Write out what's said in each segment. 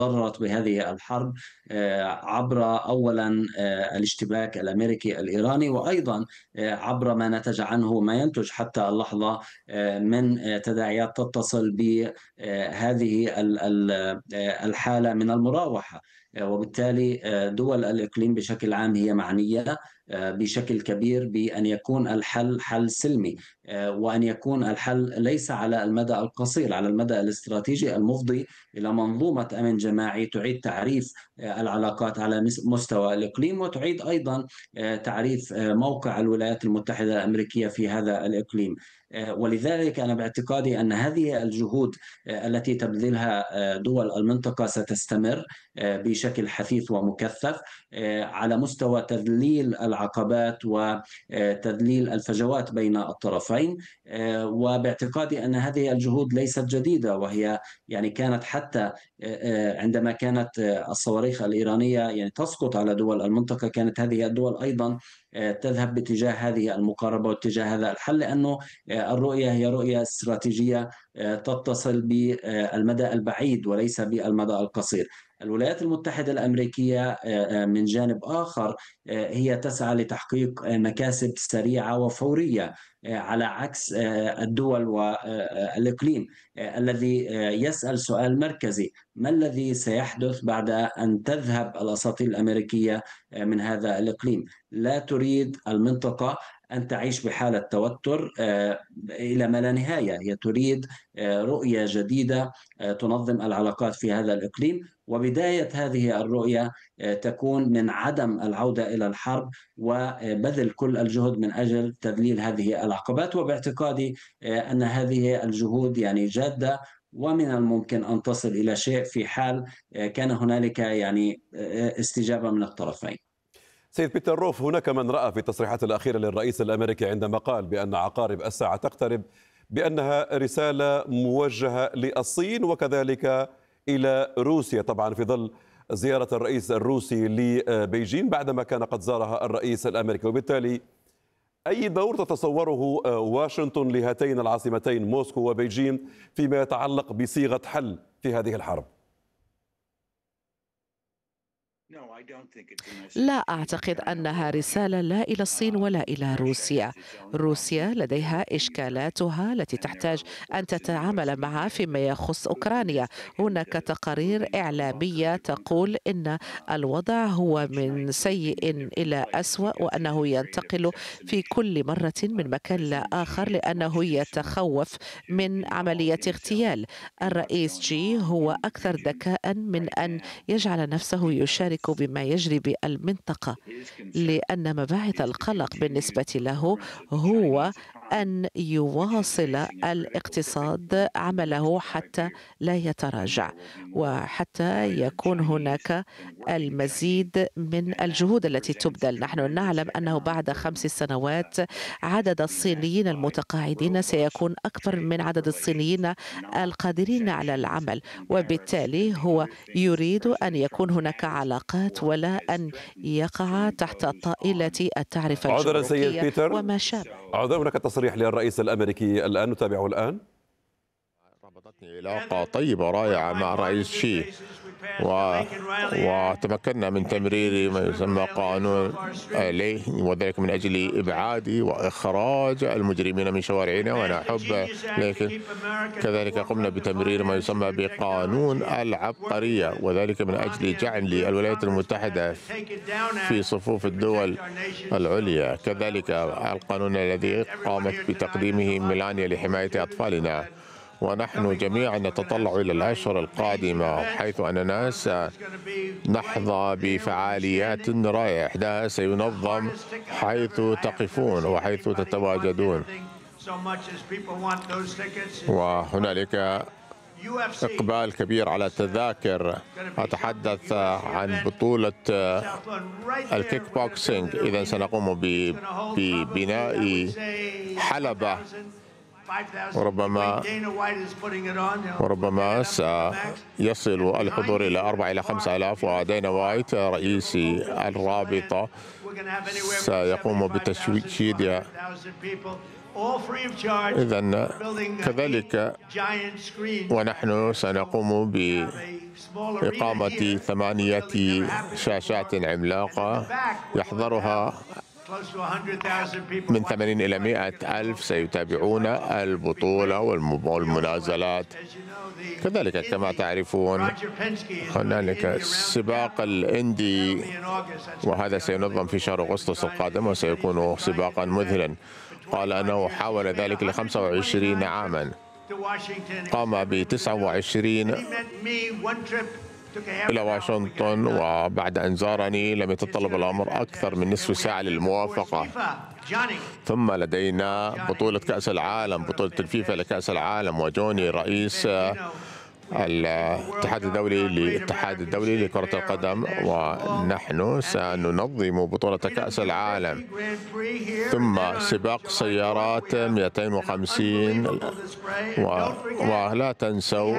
تضررت بهذه الحرب عبر أولا الاشتباك الأمريكي الإيراني، وأيضا عبر ما نتج عنه ما ينتج حتى اللحظة من تداعيات تتصل بهذه الحالة من المراوحة. وبالتالي دول الإقليم بشكل عام هي معنية بشكل كبير بأن يكون الحل حل سلمي، وأن يكون الحل ليس على المدى القصير، على المدى الاستراتيجي المفضي إلى منظومة أمن جماعي تعيد تعريف العلاقات على مستوى الإقليم، وتعيد أيضا تعريف موقع الولايات المتحدة الأمريكية في هذا الإقليم. ولذلك أنا باعتقادي أن هذه الجهود التي تبذلها دول المنطقة ستستمر بشكل حثيث ومكثف على مستوى تذليل العقبات وتذليل الفجوات بين الطرفين. وباعتقادي أن هذه الجهود ليست جديدة، وهي يعني كانت حتى عندما كانت الصواريخ الإيرانية يعني تسقط على دول المنطقة، كانت هذه الدول أيضا تذهب باتجاه هذه المقاربة واتجاه هذا الحل، لأنه الرؤية هي رؤية استراتيجية تتصل بالمدى البعيد وليس بالمدى القصير. الولايات المتحدة الأمريكية من جانب آخر هي تسعى لتحقيق مكاسب سريعة وفورية، على عكس الدول والإقليم الذي يسأل سؤال مركزي: ما الذي سيحدث بعد أن تذهب الأساطيل الأمريكية من هذا الإقليم؟ لا تريد المنطقة أن تعيش بحالة توتر إلى ما لا نهاية، هي تريد رؤية جديدة تنظم العلاقات في هذا الإقليم، وبداية هذه الرؤية تكون من عدم العودة إلى الحرب وبذل كل الجهد من أجل تذليل هذه العقبات. وباعتقادي أن هذه الجهود يعني جادة، ومن الممكن أن تصل إلى شيء في حال كان هنالك يعني استجابة من الطرفين. سيد بيتر روف، هناك من رأى في التصريحات الأخيرة للرئيس الأمريكي عندما قال بأن عقارب الساعة تقترب بأنها رسالة موجهة للصين وكذلك إلى روسيا، طبعا في ظل زيارة الرئيس الروسي لبيجين بعدما كان قد زارها الرئيس الأمريكي. وبالتالي أي دور تتصوره واشنطن لهاتين العاصمتين موسكو وبيجين فيما يتعلق بصيغة حل في هذه الحرب؟ لا أعتقد أنها رسالة لا إلى الصين ولا إلى روسيا. روسيا لديها إشكالاتها التي تحتاج أن تتعامل معها فيما يخص أوكرانيا. هناك تقارير إعلامية تقول إن الوضع هو من سيء إلى أسوأ، وأنه ينتقل في كل مرة من مكان لآخر لأنه يتخوف من عملية اغتيال. الرئيس جي هو أكثر ذكاء من أن يجعل نفسه يشارك بما يجري بالمنطقة، لأن مباعث القلق بالنسبة له هو أن يواصل الاقتصاد عمله حتى لا يتراجع، وحتى يكون هناك المزيد من الجهود التي تبذل. نحن نعلم أنه بعد 5 سنوات عدد الصينيين المتقاعدين سيكون أكبر من عدد الصينيين القادرين على العمل، وبالتالي هو يريد أن يكون هناك علاقات ولا أن يقع تحت طائلة التعرفة عذرا سيد الجمركية بيتر، وما شابه. عذرا، هناك تصريح للرئيس الأمريكي الآن نتابعه الآن. ربطتني علاقة طيبة رائعة مع الرئيس شي وتمكنا من تمرير ما يسمى قانون عليه، وذلك من أجل إبعاد وإخراج المجرمين من شوارعنا، وأنا أحب، لكن كذلك قمنا بتمرير ما يسمى بقانون العبقرية، وذلك من أجل جعل الولايات المتحدة في صفوف الدول العليا. كذلك القانون الذي قامت بتقديمه ميلانيا لحماية أطفالنا، ونحن جميعا نتطلع إلى الأشهر القادمة حيث أننا سنحظى بفعاليات رائعة. إحداها سينظم حيث تقفون وحيث تتواجدون، وهنالك إقبال كبير على التذاكر. أتحدث عن بطولة الكيك بوكسينج. إذا سنقوم ببناء حلبة، وربما سيصل الحضور إلى 4 إلى 5,000. ودينا وايت رئيس الرابطة سيقوم بتشييدها. إذن كذلك ونحن سنقوم إقامة 8 شاشات عملاقة يحضرها من 80 إلى 100 ألف سيتابعون البطولة والمنازلات. كذلك كما تعرفون هنالك سباق الإندي، وهذا سينظم في شهر أغسطس القادم وسيكون سباقا مذهلا. قال أنه حاول ذلك ل 25 عاما، قام ب 29 إلى واشنطن، وبعد أن زارني لم يتطلب الأمر أكثر من نصف ساعة للموافقة. ثم لدينا بطولة كأس العالم، بطولة الفيفا لكأس العالم، وجوني رئيس الاتحاد الدولي لكرة القدم، ونحن سننظم بطولة كأس العالم. ثم سباق سيارات 250 ولا تنسوا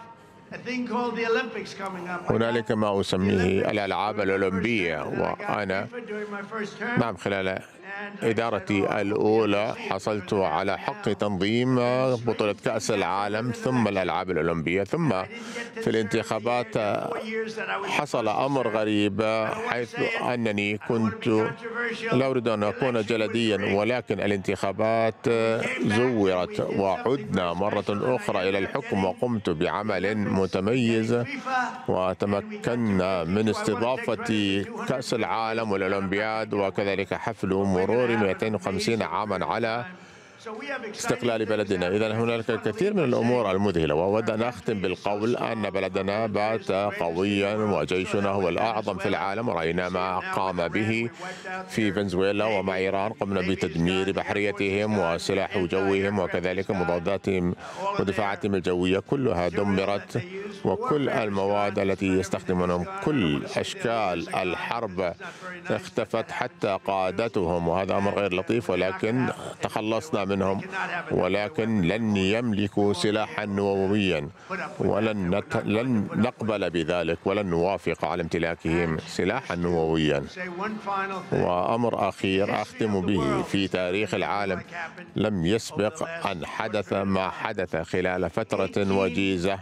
هنالك ما أسميه الألعاب الأولمبية. وأنا خلال إدارتي الأولى حصلت على حق تنظيم بطولة كأس العالم ثم الألعاب الأولمبية. ثم في الانتخابات حصل أمر غريب، حيث أنني كنت لا أريد أن أكون جلديا، ولكن الانتخابات زورت وعدنا مرة أخرى إلى الحكم، وقمت بعمل متميز وتمكنا من استضافة كأس العالم والأولمبياد، وكذلك حفل مرور 250 عاما على استقلال بلدنا. إذا هنالك الكثير من الأمور المذهلة، وأود أن أختم بالقول أن بلدنا بات قويا وجيشنا هو الأعظم في العالم، ورأينا ما قام به في فنزويلا ومع إيران. قمنا بتدمير بحريتهم وسلاح جوهم، وكذلك مضاداتهم ودفاعاتهم الجوية كلها دمرت، وكل المواد التي يستخدمونهم، كل أشكال الحرب اختفت حتى قادتهم، وهذا أمر غير لطيف، ولكن تخلصنا منهم. ولكن لن يملكوا سلاحا نوويا، ولن نقبل بذلك، ولن نوافق على امتلاكهم سلاحا نوويا. وأمر أخير أختم به: في تاريخ العالم لم يسبق أن حدث ما حدث خلال فترة وجيزة.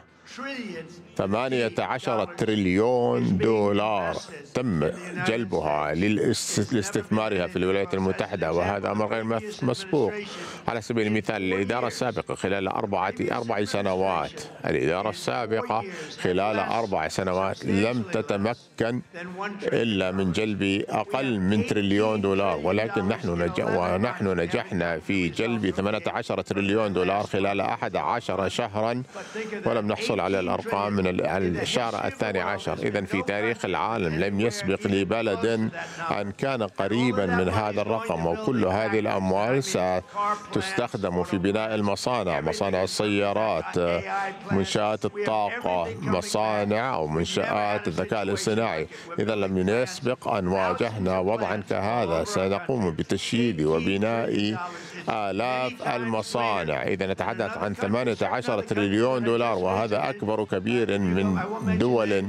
18 تريليون دولار تم جلبها لاستثمارها في الولايات المتحدة، وهذا أمر غير مسبوق. على سبيل المثال الإدارة السابقة خلال أربع سنوات، الإدارة السابقة خلال 4 سنوات لم تتمكن إلا من جلب أقل من تريليون دولار، ولكن نحن نجحنا في جلب 18 تريليون دولار خلال 11 شهرا، ولم نحصل على الأرقام من الشهر 12. إذن في تاريخ العالم لم يسبق لبلد أن كان قريبا من هذا الرقم، وكل هذه الأموال ستستخدم في بناء المصانع، مصانع السيارات، منشآت الطاقة، مصانع أو منشآت الذكاء الاصطناعي. إذا لم يسبق أن واجهنا وضعا كهذا. سنقوم بتشييد وبناء آلاف المصانع. إذا نتحدث عن 18 تريليون دولار، وهذا أكبر كبير من دول،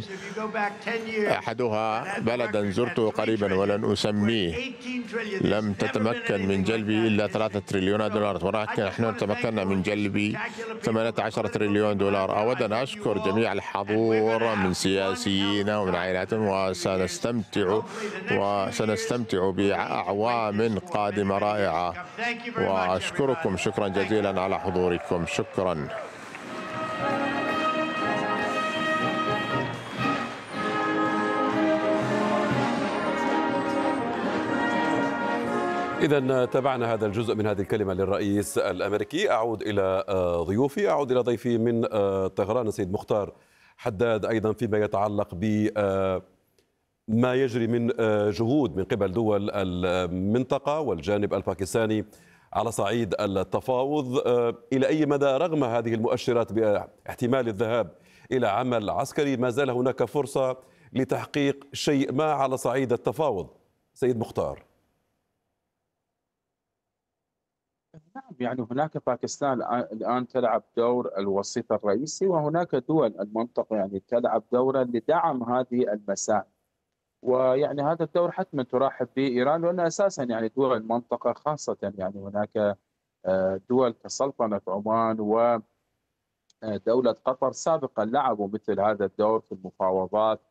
أحدها بلدا زرته قريبا ولن أسميه لم تتمكن من جلب إلا 3 تريليون دولار، ولكن نحن تمكنا من جلب 18 تريليون دولار. أود أن أشكر جميع الحضور من سياسيين ومن عائلاتهم، وسنستمتع بأعوام قادمة رائعة، وأشكركم شكرا جزيلا على حضوركم. شكرا. إذا تابعنا هذا الجزء من هذه الكلمة للرئيس الأمريكي. أعود إلى ضيوفي، أعود إلى ضيفي من طهران السيد مختار حداد، أيضا فيما يتعلق بما يجري من جهود من قبل دول المنطقة والجانب الباكستاني على صعيد التفاوض. إلى أي مدى رغم هذه المؤشرات باحتمال الذهاب إلى عمل عسكري ما زال هناك فرصة لتحقيق شيء ما على صعيد التفاوض؟ سيد مختار. نعم، يعني هناك باكستان الآن تلعب دور الوسيط الرئيسي، وهناك دول المنطقة يعني تلعب دورا لدعم هذه المسائل، ويعني هذا الدور حتما ترحب به إيران، لأن أساسا يعني دول المنطقة خاصة يعني هناك دول كسلطنة عمان دولة قطر سابقا لعبوا مثل هذا الدور في المفاوضات